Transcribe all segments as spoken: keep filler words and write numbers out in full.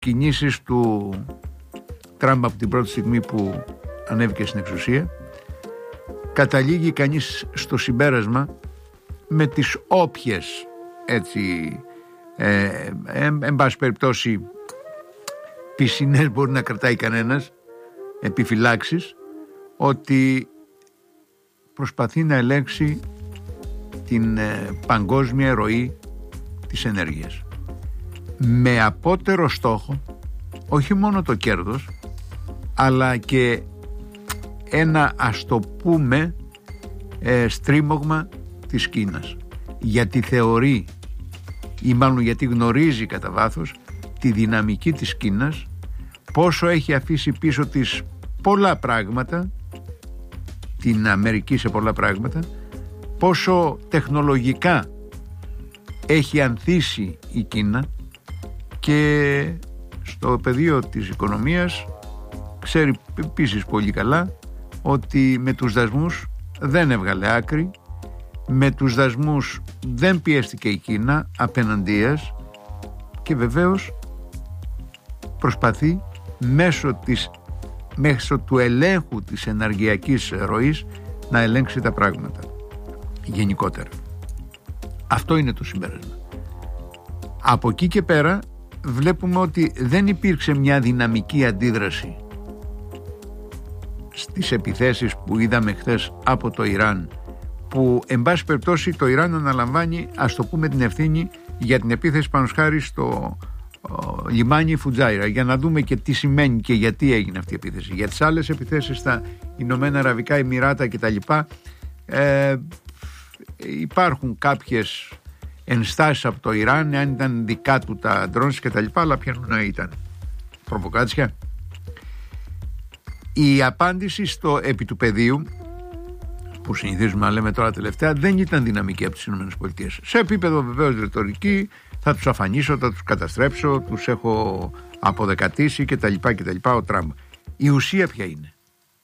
κινήσεις του Τραμπ από την πρώτη στιγμή που ανέβηκε στην εξουσία, καταλήγει κανείς στο συμπέρασμα, με τις όποιες έτσι ε, ε, ε, εν πάση περιπτώσει πισινές μπορεί να κρατάει κανένας, επιφυλάξεις, ότι προσπαθεί να ελέγξει την ε, παγκόσμια ροή της ενέργειας, με απότερο στόχο όχι μόνο το κέρδος, αλλά και ένα, ας το πούμε, ε, στρίμωγμα της Κίνας, γιατί θεωρεί, ή μάλλον γιατί γνωρίζει κατά βάθος τη δυναμική της Κίνας, πόσο έχει αφήσει πίσω της πολλά πράγματα, την Αμερική σε πολλά πράγματα, πόσο τεχνολογικά έχει ανθίσει η Κίνα, και στο πεδίο της οικονομίας ξέρει επίσης πολύ καλά ότι με τους δασμούς δεν έβγαλε άκρη, με τους δασμούς δεν πιέστηκε η Κίνα απέναντίας, και βεβαίως προσπαθεί μέσω, της, μέσω του ελέγχου της ενεργειακής ροής να ελέγξει τα πράγματα γενικότερα. Αυτό είναι το συμπέρασμα. Από εκεί και πέρα βλέπουμε ότι δεν υπήρξε μια δυναμική αντίδραση στις επιθέσεις που είδαμε χθες από το Ιράν, που εν πάση περιπτώσει το Ιράν αναλαμβάνει, ας το πούμε, την ευθύνη για την επίθεση πάνω χάρη στο ο, λιμάνι Φουτζάιρα, για να δούμε και τι σημαίνει και γιατί έγινε αυτή η επίθεση. Για τις άλλες επιθέσεις στα Ηνωμένα Αραβικά Εμιράτα κτλ. Ε, υπάρχουν κάποιες ενστάσεις από το Ιράν, αν ήταν δικά του τα ντρόνς και τα λοιπά, αλλά ποιανού να ήταν προβοκάτσια. Η απάντηση στο επί του πεδίου, που συνηθίζουμε να λέμε τώρα τελευταία, δεν ήταν δυναμική από τις ΗΠΑ. Σε επίπεδο βεβαίως ρητορική, θα τους αφανίσω, θα τους καταστρέψω, τους έχω αποδεκατήσει κτλ. κτλ. Ο Τραμπ. Η ουσία ποια είναι?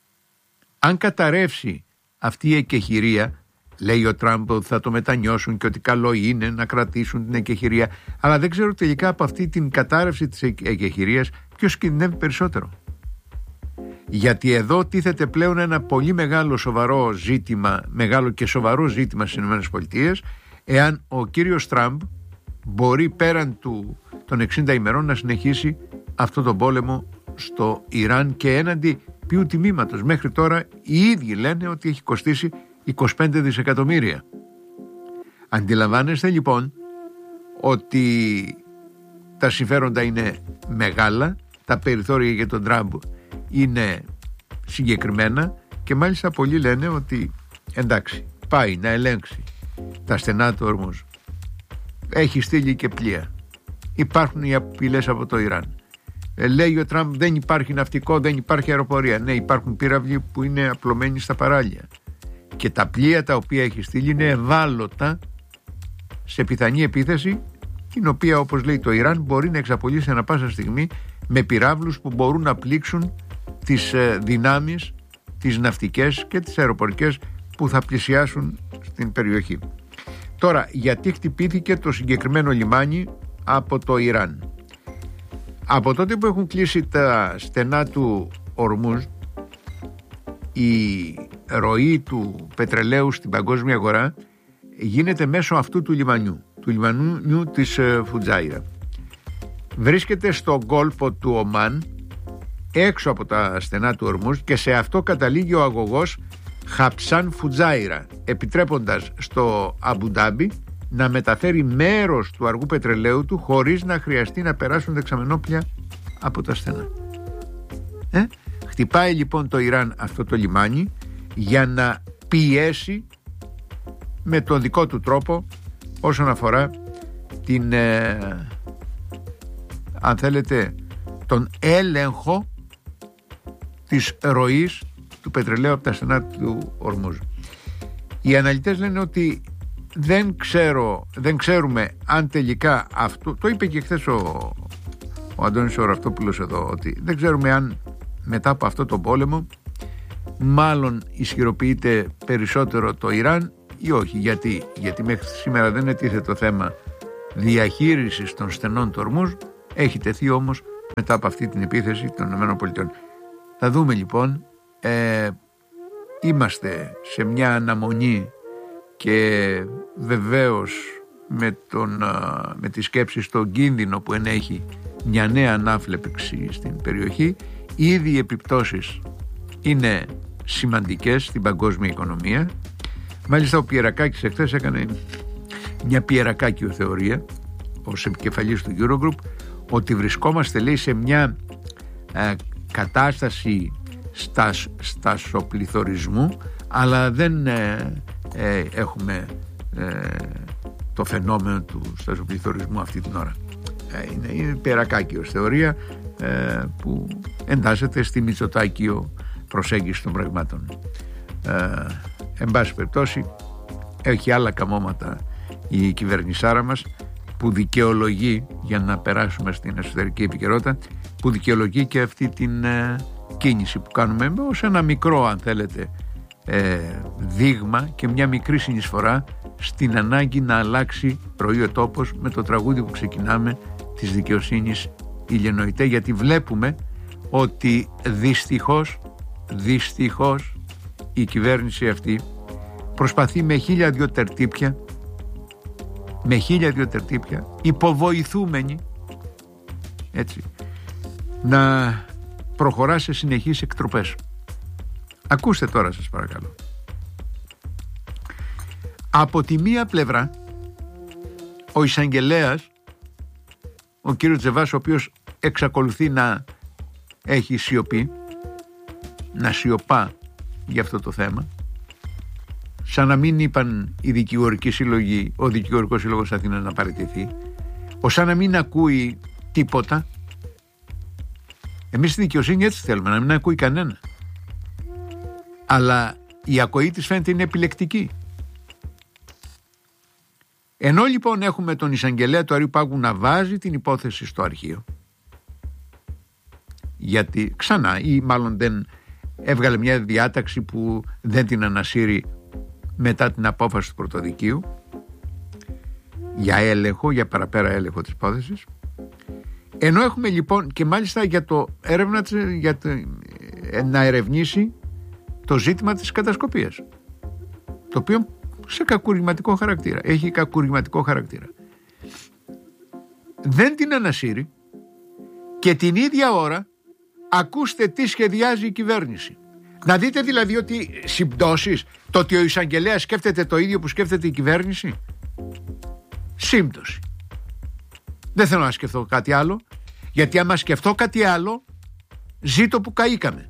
Αν καταρρεύσει αυτή η εκεχηρία, λέει ο Τραμπ ότι θα το μετανιώσουν και ότι καλό είναι να κρατήσουν την εκεχηρία, αλλά δεν ξέρω τελικά από αυτή την κατάρρευση της εκεχηρίας ποιος κινδυνεύει περισσότερο. Γιατί εδώ τίθεται πλέον ένα πολύ μεγάλο σοβαρό ζήτημα, μεγάλο και σοβαρό ζήτημα στις ΗΠΑ, εάν ο κύριος Τραμπ μπορεί πέραν του, των εξήντα ημερών να συνεχίσει αυτό τον πόλεμο στο Ιράν, και έναντι ποιου τιμήματος? Μέχρι τώρα οι ίδιοι λένε ότι έχει κοστίσει είκοσι πέντε δισεκατομμύρια. Αντιλαμβάνεστε λοιπόν ότι τα συμφέροντα είναι μεγάλα, τα περιθώρια για τον Τραμπ είναι συγκεκριμένα, και μάλιστα πολλοί λένε ότι εντάξει, πάει να ελέγξει τα στενά του Ορμούζ, έχει στείλει και πλοία, υπάρχουν οι απειλές από το Ιράν. Ε, λέει ο Τραμπ δεν υπάρχει ναυτικό, δεν υπάρχει αεροπορία. Ναι, υπάρχουν πύραυλοι που είναι απλωμένοι στα παράλια, και τα πλοία τα οποία έχει στείλει είναι ευάλωτα σε πιθανή επίθεση, την οποία, όπως λέει το Ιράν, μπορεί να εξαπολύσει ανά πάσα στιγμή με πυράβλους που μπορούν να πλήξουν τις ε, δυνάμεις, τις ναυτικές και τις αεροπορικές που θα πλησιάσουν στην περιοχή. Τώρα, γιατί χτυπήθηκε το συγκεκριμένο λιμάνι από το Ιράν? Από τότε που έχουν κλείσει τα στενά του Ορμούζ, η ροή του πετρελαίου στην παγκόσμια αγορά γίνεται μέσω αυτού του λιμανιού, του λιμανιού της Φουτζάιρα. Βρίσκεται στο κόλπο του Ομάν, έξω από τα στενά του Ορμούζ, και σε αυτό καταλήγει ο αγωγός Χαψάν Φουτζάιρα, επιτρέποντας στο Αμπουντάμπι να μεταφέρει μέρος του αργού πετρελαίου του χωρίς να χρειαστεί να περάσουν δεξαμενόπλια από τα στενά. Ε? Χτυπάει λοιπόν το Ιράν αυτό το λιμάνι για να πιέσει με τον δικό του τρόπο όσον αφορά την ε, αν θέλετε τον έλεγχο της ροής του πετρελαίου από τα στενά του Ορμούζ. Οι αναλυτές λένε ότι δεν, ξέρω, δεν ξέρουμε αν τελικά αυτό, το είπε και χθες ο, ο Αντώνης ο Ραυτόπουλος εδώ, ότι δεν ξέρουμε αν μετά από αυτό το πόλεμο μάλλον ισχυροποιείται περισσότερο το Ιράν ή όχι. Γιατί, γιατί μέχρι σήμερα δεν ετίθεται το θέμα διαχείρισης των στενών του Ορμούζ, έχει τεθεί όμως μετά από αυτή την επίθεση των ΗΠΑ. Θα δούμε λοιπόν, ε, είμαστε σε μια αναμονή και βεβαίως με, τον, με τη σκέψη στον κίνδυνο που ενέχει μια νέα ανάφλεξη στην περιοχή. Ήδη οι επιπτώσεις είναι σημαντικές στην παγκόσμια οικονομία. Μάλιστα ο Πιερακάκης εχθές έκανε μια πιερακάκιο θεωρία ως επικεφαλής του Eurogroup ότι βρισκόμαστε, λέει, σε μια ε, κατάσταση στασ, στασοπληθωρισμού, αλλά δεν ε, ε, έχουμε ε, το φαινόμενο του στασοπληθωρισμού αυτή την ώρα. Ε, είναι, είναι πιερακάκιος θεωρία ε, που εντάσσεται στη μητσοτάκιο προσέγγιση των πραγμάτων. Ε, εν πάση περιπτώσει, έχει άλλα καμώματα η κυβερνησάρα μας που δικαιολογεί, για να περάσουμε στην εσωτερική επικαιρότητα, που δικαιολογεί και αυτή την ε, κίνηση που κάνουμε ως ένα μικρό, αν θέλετε, ε, δείγμα και μια μικρή συνεισφορά στην ανάγκη να αλλάξει ροή ο τόπος, με το τραγούδι που ξεκινάμε της δικαιοσύνης ηλιενοητέ, γιατί βλέπουμε ότι δυστυχώς δυστυχώς η κυβέρνηση αυτή προσπαθεί με χίλια δυο τερτύπια με χίλια δυο τερτύπια υποβοηθούμενη, έτσι, να προχωρά σε συνεχείς εκτροπές. Ακούστε τώρα, σας παρακαλώ. Από τη μία πλευρά ο εισαγγελέας, ο κύριος Τζεβάς, ο οποίος εξακολουθεί να έχει σιωπή, να σιωπά για αυτό το θέμα, σαν να μην είπαν οι δικηγορικοί σύλλογοι, ο Δικηγορικός Σύλλογος Αθήνας να παραιτηθεί, ως σαν να μην ακούει τίποτα. Εμείς στη δικαιοσύνη έτσι θέλουμε, να μην ακούει κανένα. Αλλά η ακοή της φαίνεται είναι επιλεκτική. Ενώ λοιπόν έχουμε τον εισαγγελέα του Αρείου Πάγου να βάζει την υπόθεση στο αρχείο, γιατί ξανά, ή μάλλον δεν έβγαλε μια διάταξη που δεν την ανασύρει μετά την απόφαση του πρωτοδικείου για έλεγχο, για παραπέρα έλεγχο της υπόθεσης. Ενώ έχουμε λοιπόν και μάλιστα για το έρευνα, για το, να ερευνήσει το ζήτημα της κατασκοπίας, το οποίο σε κακουργηματικό χαρακτήρα, έχει κακουργηματικό χαρακτήρα. Δεν την ανασύρει και την ίδια ώρα ακούστε τι σχεδιάζει η κυβέρνηση. Να δείτε δηλαδή ότι συμπτώσεις, το ότι ο εισαγγελέας σκέφτεται το ίδιο που σκέφτεται η κυβέρνηση. Σύμπτωση. Δεν θέλω να σκεφτώ κάτι άλλο, γιατί άμα σκεφτώ κάτι άλλο, ζήτω που καήκαμε.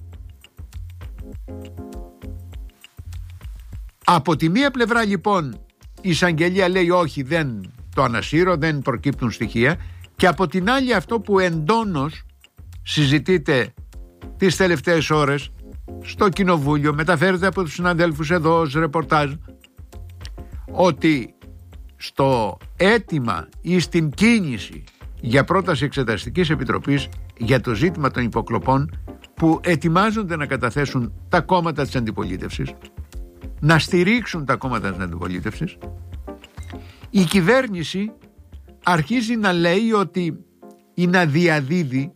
Από τη μία πλευρά λοιπόν η εισαγγελία λέει όχι, δεν το ανασύρω, δεν προκύπτουν στοιχεία, και από την άλλη αυτό που εντόνως συζητείται τις τελευταίες ώρες στο κοινοβούλιο, μεταφέρεται από τους συναδέλφους εδώ ως ρεπορτάζ, ότι στο αίτημα ή στην κίνηση για πρόταση εξεταστικής επιτροπής για το ζήτημα των υποκλοπών που ετοιμάζονται να καταθέσουν τα κόμματα της αντιπολίτευσης, να στηρίξουν τα κόμματα της αντιπολίτευσης, η κυβέρνηση αρχίζει να λέει ότι ή να διαδίδει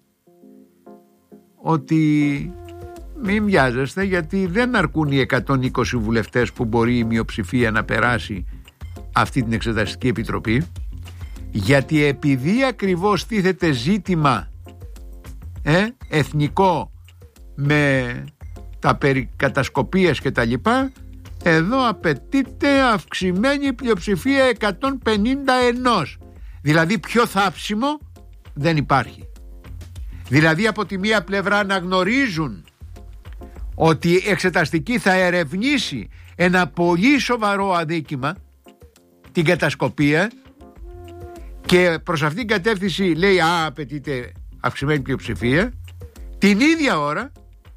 ότι μην βιάζεστε, γιατί δεν αρκούν οι εκατόν είκοσι βουλευτές που μπορεί η μειοψηφία να περάσει αυτή την εξεταστική επιτροπή, γιατί επειδή ακριβώς τίθεται ζήτημα ε, εθνικό με τα περί κατασκοπίας και τα λοιπά, εδώ απαιτείται αυξημένη πλειοψηφία εκατόν πενήντα ένα. Δηλαδή πιο θάψιμο δεν υπάρχει. Δηλαδή από τη μία πλευρά αναγνωρίζουν ότι η εξεταστική θα ερευνήσει ένα πολύ σοβαρό αδίκημα, την κατασκοπία, και προς αυτήν την κατεύθυνση λέει α, απαιτείται αυξημένη πλειοψηφία. Την ίδια ώρα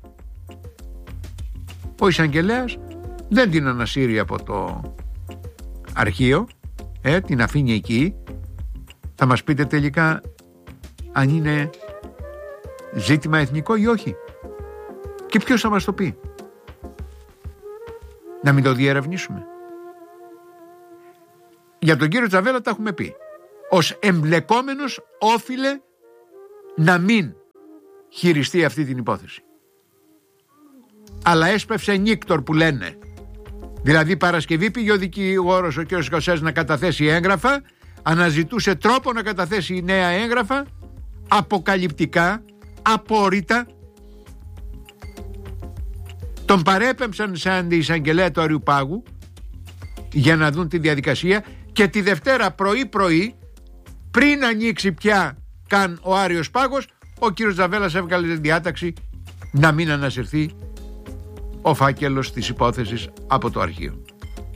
ο εισαγγελέας δεν την ανασύρει από το αρχείο, ε, την αφήνει εκεί. Θα μας πείτε τελικά αν είναι ζήτημα εθνικό ή όχι, και ποιος θα μας το πει? Να μην το διερευνήσουμε? Για τον κύριο Τσαβέλα τα έχουμε πει. Ως εμπλεκόμενος όφιλε να μην χειριστεί αυτή την υπόθεση. Αλλά έσπευσε νύκτορ που λένε. Δηλαδή Παρασκευή πήγε ο δικηγόρος ο κ. Κωσές να καταθέσει έγγραφα, αναζητούσε τρόπο να καταθέσει νέα έγγραφα, αποκαλυπτικά, απόρριτα. Τον παρέπεμψαν σε αντιεισαγγελέα του Αριουπάγου για να δουν τη διαδικασία και τη Δευτέρα πρωί πρωί, πριν ανοίξει πια καν ο Άριος Πάγος, ο κύριος Τζαβέλας έβγαλε διάταξη να μην ανασυρθεί ο φάκελος της υπόθεσης από το αρχείο,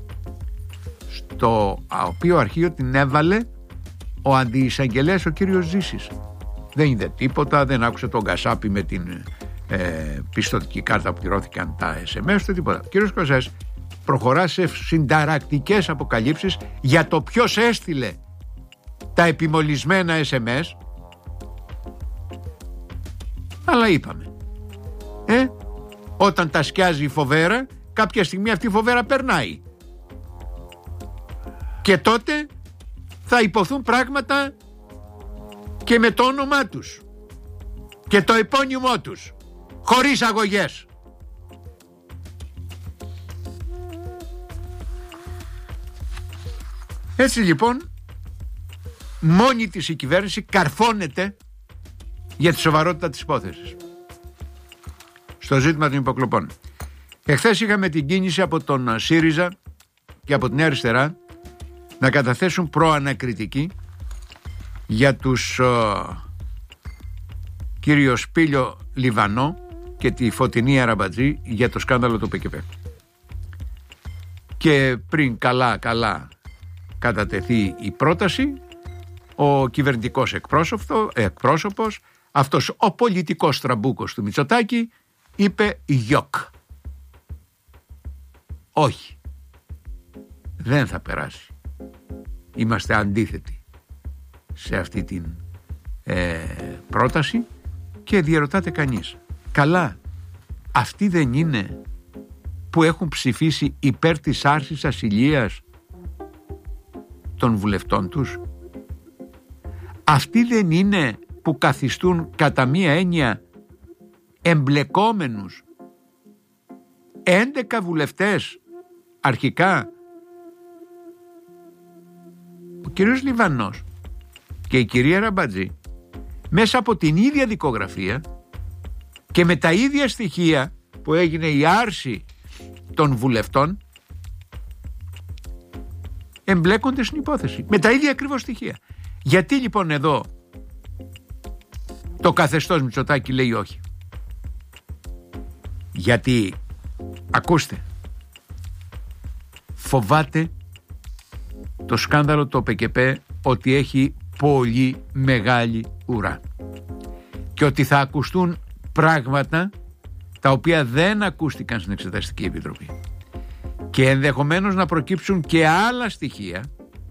στο οποίο αρχείο την έβαλε ο αντιεισαγγελέας ο κύριος Ζήσης. Δεν είδε τίποτα, δεν άκουσε τον Κασάπη με την ε, πιστωτική κάρτα που πληρώθηκαν τα ες εμ ες, τίποτα. Ο κύριος Κωσές προχωρά σε συνταρακτικές αποκαλύψεις για το ποιος έστειλε τα επιμολυσμένα ες εμ ες. Αλλά είπαμε, ε, όταν τα σκιάζει η φοβέρα, κάποια στιγμή αυτή η φοβέρα περνάει. Και τότε θα υποθούν πράγματα και με το όνομά τους και το επώνυμό τους, χωρίς αγωγές. Έτσι λοιπόν, μόνη της η κυβέρνηση καρφώνεται για τη σοβαρότητα της υπόθεσης. Στο ζήτημα των υποκλοπών, εχθές είχαμε την κίνηση από τον ΣΥΡΙΖΑ και από την Νέα Αριστερά να καταθέσουν προανακριτική για τους uh, κύριο Σπήλιο Λιβανό και τη Φωτεινή Αραμπατζή για το σκάνδαλο του ΠΚΠ. Και πριν καλά καλά κατατεθεί η πρόταση, ο κυβερνητικός εκπρόσωπος, αυτός ο πολιτικός τραμπούκος του Μητσοτάκη, είπε γιοκ. Όχι, δεν θα περάσει. Είμαστε αντίθετοι σε αυτή την ε, πρόταση. Και διαρωτάται κανείς, καλά, αυτοί δεν είναι που έχουν ψηφίσει υπέρ της άρσης ασυλίας των βουλευτών τους? Αυτοί δεν είναι που καθιστούν κατά μία έννοια εμπλεκόμενους έντεκα βουλευτές αρχικά? Ο κύριος Λιβανός και η κυρία Ραμπατζή, μέσα από την ίδια δικογραφία και με τα ίδια στοιχεία που έγινε η άρση των βουλευτών, εμπλέκονται στην υπόθεση με τα ίδια ακριβώς στοιχεία. Γιατί λοιπόν εδώ το καθεστώς Μητσοτάκη λέει όχι? Γιατί, ακούστε, φοβάται το σκάνδαλο το ΠΚΠ ότι έχει πολύ μεγάλη ουρά και ότι θα ακουστούν πράγματα τα οποία δεν ακούστηκαν στην Εξεταστική Επιτροπή και ενδεχομένως να προκύψουν και άλλα στοιχεία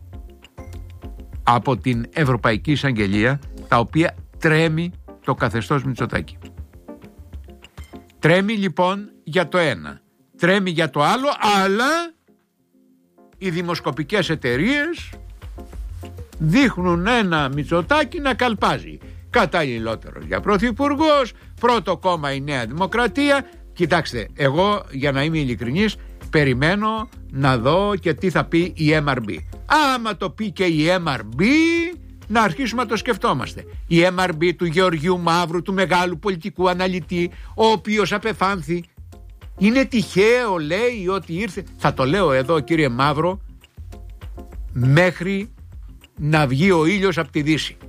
από την Ευρωπαϊκή Εισαγγελία, τα οποία τρέμει το καθεστώς Μητσοτάκη. Τρέμει λοιπόν για το ένα, τρέμει για το άλλο, αλλά οι δημοσκοπικές εταιρείες δείχνουν ένα Μητσοτάκη να καλπάζει. Καταλληλότερος για πρωθυπουργός, πρώτο κόμμα η Νέα Δημοκρατία. Κοιτάξτε, εγώ για να είμαι ειλικρινής περιμένω να δω και τι θα πει η εμ αρ μπι. Άμα το πει και η εμ αρ μπι, να αρχίσουμε να το σκεφτόμαστε. Η εμ αρ μπι του Γεωργίου Μαύρου, του μεγάλου πολιτικού αναλυτή, ο οποίος απεφάνθη. Είναι τυχαίο, λέει, ότι ήρθε, θα το λέω εδώ κύριε Μαύρο, μέχρι να βγει ο ήλιος από τη Δύση.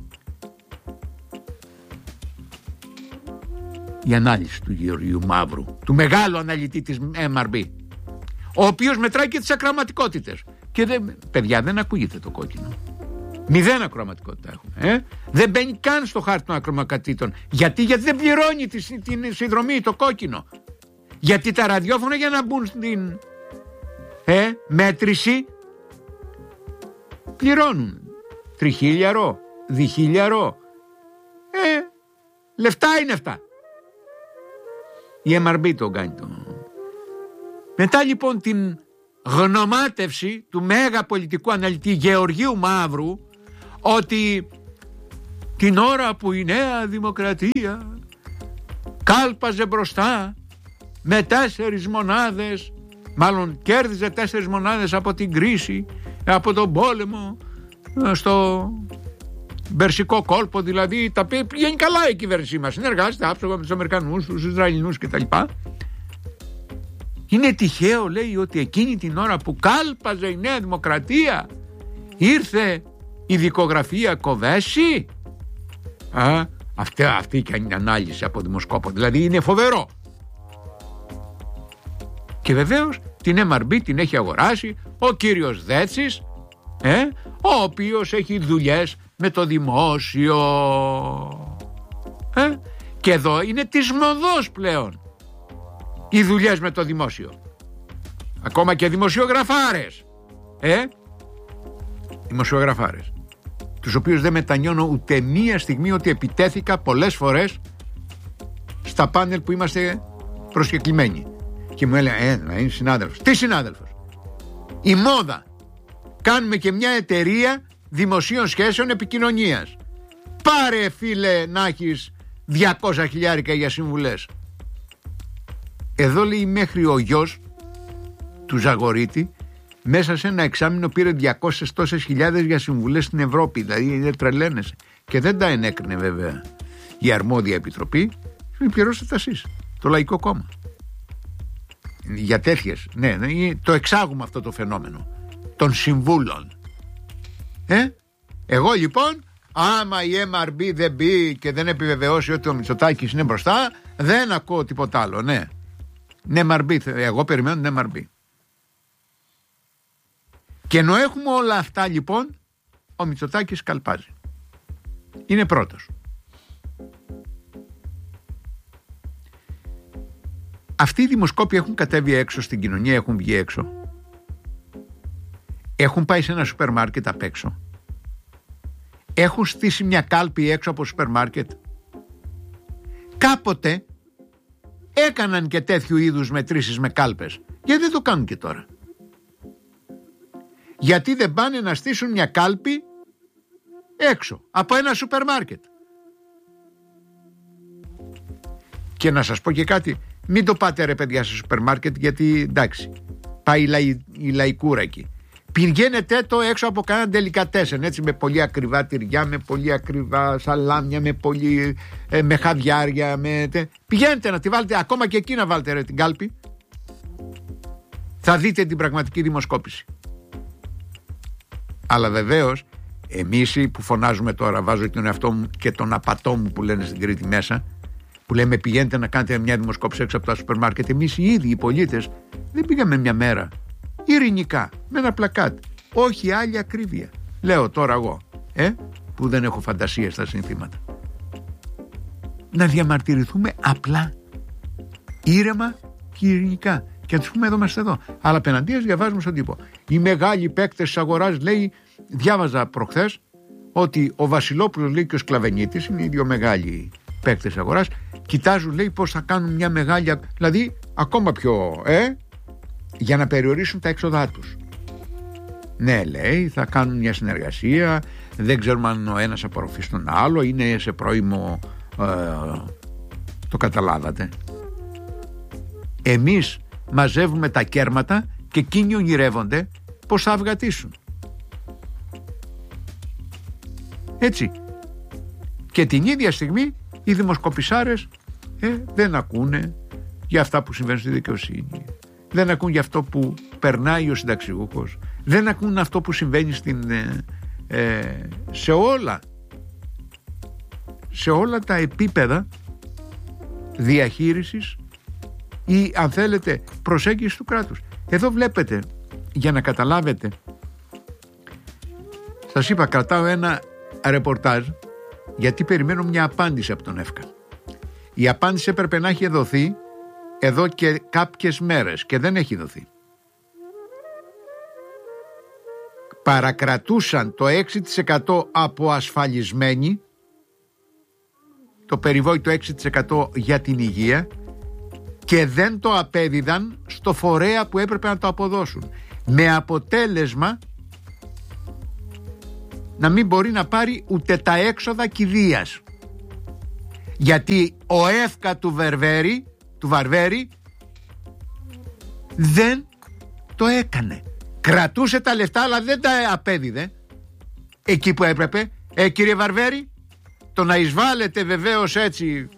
Η ανάλυση του Γεωργίου Μαύρου, του μεγάλου αναλυτή της εμ αρ μπι, ο οποίος μετράει και τις ακροαματικότητες. Και δεν, παιδιά, δεν ακούγεται το κόκκινο. Μηδέν ακροαματικότητα έχουμε. Ε? Δεν μπαίνει καν στο χάρτη των ακροαματικότητων. Γιατί, γιατί δεν πληρώνει τη, την συνδρομή το κόκκινο. Γιατί τα ραδιόφωνα για να μπουν στην ε, μέτρηση πληρώνουν τριχίλιαρο, διχίλιαρο. Ε, λεφτά είναι αυτά. Η εμ αρ μπι το κάνει το. Μετά λοιπόν την γνωμάτευση του μέγα πολιτικού αναλυτή Γεωργίου Μαύρου ότι την ώρα που η Νέα Δημοκρατία κάλπαζε μπροστά με τέσσερις μονάδες, μάλλον κέρδιζε τέσσερις μονάδες από την κρίση, από τον πόλεμο, στο Περσικό κόλπο δηλαδή, τα πηγαίνει καλά η κυβέρνησή μας, συνεργάζεται άψογα με τους Αμερικανούς, τους Ισραηλινούς κτλ. Είναι τυχαίο, λέει, ότι εκείνη την ώρα που κάλπαζε η Νέα Δημοκρατία ήρθε η δικογραφία Κοβέση? Α, αυτή, αυτή και είναι ανάλυση από δημοσκόπο, δηλαδή είναι φοβερό. Και βεβαίως την εμ αρ μπι την έχει αγοράσει ο κύριος Δέτσης, ε, ο οποίος έχει δουλειές με το δημόσιο, ε, και εδώ είναι της μοδός πλέον οι δουλειές με το δημόσιο, ακόμα και δημοσιογραφάρες, ε, δημοσιογραφάρες, τους οποίους δεν μετανιώνω ούτε μία στιγμή ότι επιτέθηκα πολλές φορές στα πάνελ που είμαστε προσκεκλημένοι και μου έλεγαν, ε, να είναι συνάδελφος. Τι συνάδελφος? Η μόδα. Κάνουμε και μια εταιρεία δημοσίων σχέσεων επικοινωνίας. Πάρε, φίλε, να έχεις διακόσια χιλιάρικα για συμβουλές. Εδώ, λέει, μέχρι ο γιος του Ζαγορίτη μέσα σε ένα εξάμηνο πήρε διακόσιες τόσες χιλιάδες για συμβουλές στην Ευρώπη. Δηλαδή δεν τρελαίνεσαι. Και δεν τα ενέκρινε βέβαια η αρμόδια επιτροπή. Πληρώστε τα εσείς, το Λαϊκό Κόμμα. Για τέτοιες, ναι, ναι, το εξάγουμε αυτό το φαινόμενο των συμβούλων. Ε? Εγώ λοιπόν, άμα η εμ αρ μπι δεν μπει και δεν επιβεβαιώσει ότι ο Μητσοτάκης είναι μπροστά, δεν ακούω τίποτα άλλο, ναι. Ναι, εμ αρ μπι, εγώ περιμένω την εμ αρ μπι. Και ενώ έχουμε όλα αυτά λοιπόν, ο Μητσοτάκης καλπάζει. Είναι πρώτος. Αυτοί οι δημοσκόποι έχουν κατέβει έξω στην κοινωνία, έχουν βγει έξω. Έχουν πάει σε ένα σούπερ μάρκετ απ' έξω. Έχουν στήσει μια κάλπη έξω από σούπερ μάρκετ. Κάποτε έκαναν και τέτοιου είδους μετρήσεις με κάλπες. Γιατί δεν το κάνουν και τώρα? Γιατί δεν πάνε να στήσουν μια κάλπη έξω από ένα σούπερ μάρκετ? Και να σας πω και κάτι, μην το πάτε ρε παιδιά σε σούπερ μάρκετ, γιατί εντάξει, πάει η, λαϊ, η λαϊκούρα εκεί. Πηγαίνετε το έξω από κανένα ντελικατέσεν, έτσι, με πολύ ακριβά τυριά, με πολύ ακριβά σαλάμια, με πολύ ε, με χαδιάρια, με, τε. Πηγαίνετε να τη βάλετε, ακόμα και εκεί να βάλετε ρε την κάλπη. Θα δείτε την πραγματική δημοσκόπηση. Αλλά βεβαίως εμείς που φωνάζουμε τώρα, βάζω και τον εαυτό μου και τον απατό μου που λένε στην Κρήτη μέσα, που λέμε πηγαίνετε να κάνετε μια δημοσκόπηση έξω από τα σούπερ μάρκετ, εμείς οι ίδιοι οι πολίτες δεν πήγαμε μια μέρα ειρηνικά με ένα πλακάτ, όχι άλλη ακρίβεια, λέω τώρα εγώ, ε, που δεν έχω φαντασία στα συνθήματα, να διαμαρτυρηθούμε απλά, ήρεμα και ειρηνικά, και να τους πούμε εδώ είμαστε εδώ. Αλλά απέναντίας διαβάζουμε στον τύπο οι μεγάλοι παίκτες της αγοράς, λέει, διάβαζα προχθές ότι ο Βασιλόπουλος, λέει, και ο Σκλαβενίτης είναι οι δύο μεγάλοι παίκτες της αγοράς, κοιτάζουν, λέει, πώς θα κάνουν μια μεγάλη, δηλαδή ακόμα πιο, ε, για να περιορίσουν τα έξοδά τους. Ναι, λέει, θα κάνουν μια συνεργασία, δεν ξέρουμε αν ο ένας απορροφεί τον άλλο, είναι σε πρώιμο, ε, το καταλάβατε. Εμείς μαζεύουμε τα κέρματα και εκείνοι ονειρεύονται πως θα αυγατήσουν. Έτσι. Και την ίδια στιγμή οι δημοσκοπισάρες ε, δεν ακούνε για αυτά που συμβαίνουν στη δικαιοσύνη, δεν ακούν για αυτό που περνάει ο συνταξιούχος, δεν ακούν αυτό που συμβαίνει στην, ε, ε, σε όλα σε όλα τα επίπεδα διαχείρισης ή, αν θέλετε, προσέγγιση του κράτους. Εδώ βλέπετε, για να καταλάβετε, σας είπα, κρατάω ένα ρεπορτάζ γιατί περιμένω μια απάντηση από τον ΕΦΚΑ. Η απάντηση έπρεπε να έχει δοθεί εδώ και κάποιες μέρες και δεν έχει δοθεί. Παρακρατούσαν το έξι τοις εκατό από ασφαλισμένοι, το περιβόητο έξι τοις εκατό για την υγεία, και δεν το απέδιδαν στο φορέα που έπρεπε να το αποδώσουν. Με αποτέλεσμα να μην μπορεί να πάρει ούτε τα έξοδα κηδείας. Γιατί ο εύκα του Βαρβέρη, του Βαρβέρη δεν το έκανε. Κρατούσε τα λεφτά αλλά δεν τα απέδιδε εκεί που έπρεπε. Ε, κύριε Βαρβέρη, το να εισβάλλετε βεβαίως έτσι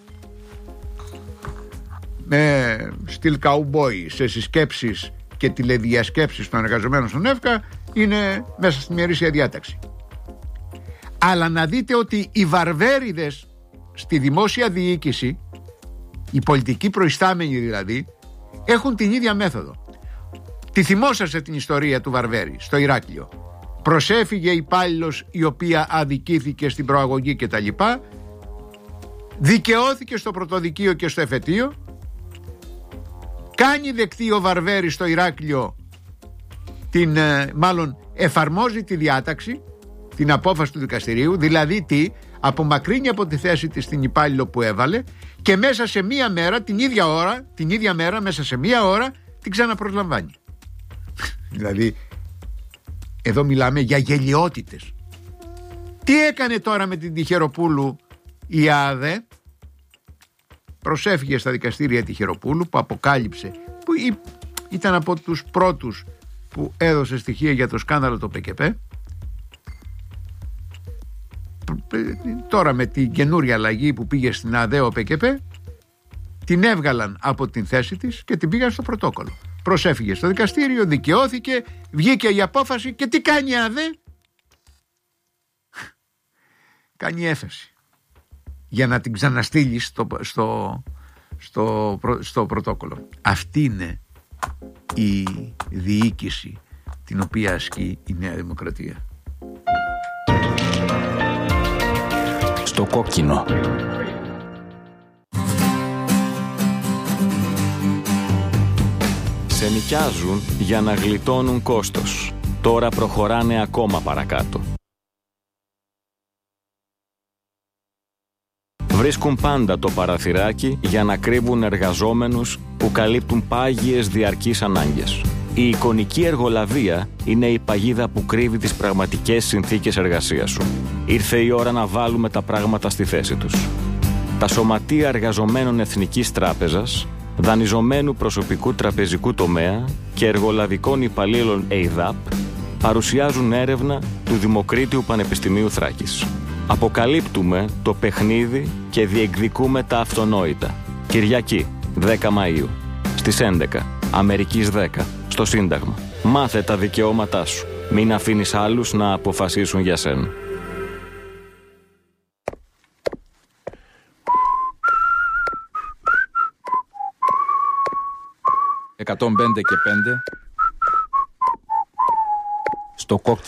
με στυλ καουμπόι σε συσκέψεις και τηλεδιασκέψεις των εργαζομένων στον ΕΦΚΑ είναι μέσα στην ημερήσια διάταξη. Αλλά να δείτε ότι οι βαρβέριδες στη δημόσια διοίκηση, οι πολιτικοί προϊστάμενοι δηλαδή, έχουν την ίδια μέθοδο. Τη θυμόσαστε την ιστορία του Βαρβέρη στο Ηράκλειο. Προσέφυγε υπάλληλος η οποία αδικήθηκε στην προαγωγή κτλ. Δικαιώθηκε στο πρωτοδικείο και στο εφετείο. Κάνει δεκτή ο Βαρβέρης στο Ηράκλειο την, μάλλον εφαρμόζει τη διάταξη, την απόφαση του δικαστηρίου, δηλαδή τι, απομακρύνει από τη θέση της την υπάλληλο που έβαλε και μέσα σε μία μέρα, την ίδια ώρα, την ίδια μέρα, μέσα σε μία ώρα την ξαναπροσλαμβάνει. Δηλαδή εδώ μιλάμε για γελιότητες. Τι έκανε τώρα με την Τυχεροπούλου η ΑΔΕ? Προσέφυγε στα δικαστήρια Τυχεροπούλου που αποκάλυψε, που ήταν από τους πρώτους που έδωσε στοιχεία για το σκάνδαλο το ΠΚΠ. Τώρα με την καινούρια αλλαγή που πήγε στην ΑΔΕ ο ΠΚΠ, την έβγαλαν από την θέση της και την πήγαν στο πρωτόκολλο. Προσέφυγε στο δικαστήριο, δικαιώθηκε, βγήκε η απόφαση και τι κάνει η ΑΔΕ? Κάνει έφεση για να την ξαναστείλει στο, στο, στο, στο πρωτόκολλο. Αυτή είναι η διοίκηση την οποία ασκεί η Νέα Δημοκρατία. Στο κόκκινο. Σε νοικιάζουν για να γλιτώνουν κόστος. Τώρα προχωράνε ακόμα παρακάτω. Βρίσκουν πάντα το παραθυράκι για να κρύβουν εργαζόμενους που καλύπτουν πάγιες διαρκείς ανάγκες. Η εικονική εργολαβία είναι η παγίδα που κρύβει τις πραγματικές συνθήκες εργασίας σου. Ήρθε η ώρα να βάλουμε τα πράγματα στη θέση τους. Τα σωματεία εργαζομένων Εθνικής Τράπεζας, δανειζομένου προσωπικού τραπεζικού τομέα και εργολαβικών υπαλλήλων ΕΙΔΑΠ παρουσιάζουν έρευνα του Δημοκρίτιου Πανεπιστημίου Θράκης. Αποκαλύπτουμε το παιχνίδι και διεκδικούμε τα αυτονόητα. Κυριακή, δέκα Μαΐου, στις έντεκα, Αμερικής δέκα, στο Σύνταγμα. Μάθε τα δικαιώματά σου. Μην αφήνεις άλλους να αποφασίσουν για σένα. εκατόν πέντε και πέντε στο κόκκινο.